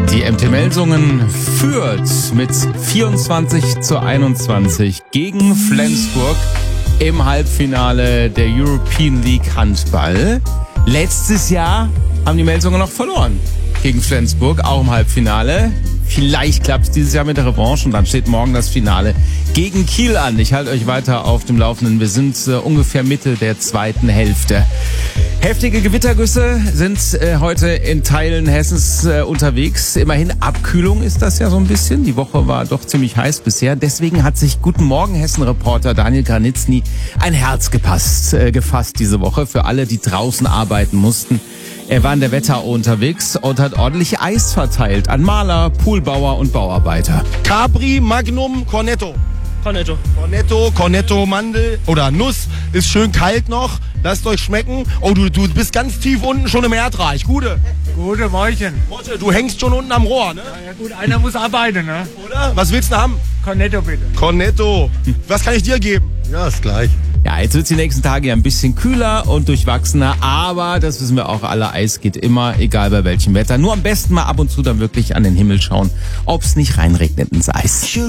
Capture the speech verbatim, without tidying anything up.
Die M T Melsungen führt mit vierundzwanzig zu einundzwanzig gegen Flensburg im Halbfinale der European League Handball. Letztes Jahr haben die Melsungen noch verloren gegen Flensburg, auch im Halbfinale. Vielleicht klappt es dieses Jahr mit der Revanche und dann steht morgen das Finale gegen Kiel an. Ich halte euch weiter auf dem Laufenden. Wir sind äh, ungefähr Mitte der zweiten Hälfte. Heftige Gewittergüsse sind äh, heute in Teilen Hessens äh, unterwegs. Immerhin Abkühlung ist das ja so ein bisschen. Die Woche war doch ziemlich heiß bisher. Deswegen hat sich Guten Morgen Hessen-Reporter Daniel Granitzny ein Herz gepasst, äh, gefasst diese Woche für alle, die draußen arbeiten mussten. Er war in der Wetterau unterwegs und hat ordentlich Eis verteilt an Maler, Poolbauer und Bauarbeiter. Capri, Magnum, Cornetto. Cornetto. Cornetto, Cornetto, Mandel oder Nuss. Ist schön kalt noch. Lasst euch schmecken. Oh, du, du bist ganz tief unten schon im Erdreich. Gute. Gute Mäuchen. Motte, du hängst schon unten am Rohr, ne? Ja, ja gut, einer muss arbeiten, ne? Oder? Was willst du haben? Cornetto bitte. Cornetto. Was kann ich dir geben? Ja, ist gleich. Ja, jetzt wird es die nächsten Tage ja ein bisschen kühler und durchwachsener, aber das wissen wir auch alle, Eis geht immer, egal bei welchem Wetter. Nur am besten mal ab und zu dann wirklich an den Himmel schauen, ob es nicht reinregnet ins Eis.